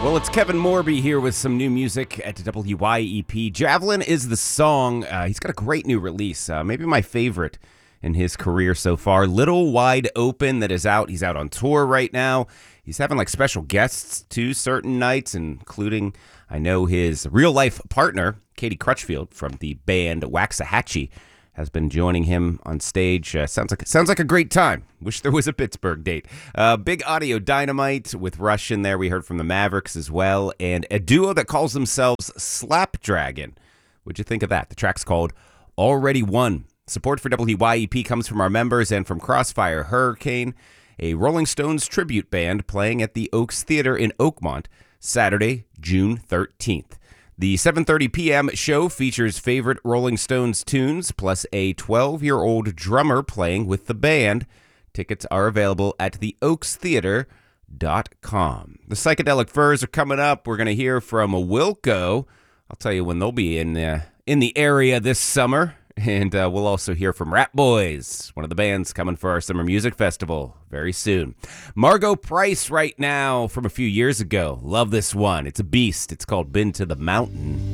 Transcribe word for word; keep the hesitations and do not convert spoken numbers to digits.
Well, it's Kevin Morby here with some new music at W Y E P. Javelin is the song. Uh, he's got a great new release, uh, maybe my favorite in his career so far. Little Wide Open, that is out. He's out on tour right now. He's having like special guests to certain nights, including, I know, his real-life partner, Katie Crutchfield from the band Waxahachie, has been joining him on stage. Uh, sounds like sounds like a great time. Wish there was a Pittsburgh date. Uh, big audio dynamite with Rush in there. We heard from the Mavericks as well, and a duo that calls themselves Slapdragon. What'd you think of that? The track's called Already Won. Support for W Y E P comes from our members and from Crossfire Hurricane, a Rolling Stones tribute band playing at the Oaks Theater in Oakmont, Saturday, June thirteenth. The seven thirty p.m. show features favorite Rolling Stones tunes, plus a twelve-year-old drummer playing with the band. Tickets are available at the oaks theater dot com. The Psychedelic Furs are coming up. We're going to hear from Wilco. I'll tell you when they'll be in, uh, in the area this summer. And uh, we'll also hear from Rat Boys, one of the bands coming for our Summer Music Festival very soon. Margo Price right now from a few years ago. Love this one. It's a beast. It's called Been to the Mountain.